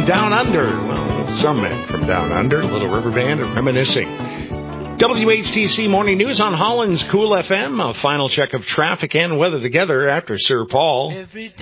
Down Under. Well, some men from Down Under, Little River Band, are reminiscing. WHTC Morning News on Holland's Cool FM. A final check of traffic and weather together after Sir Paul.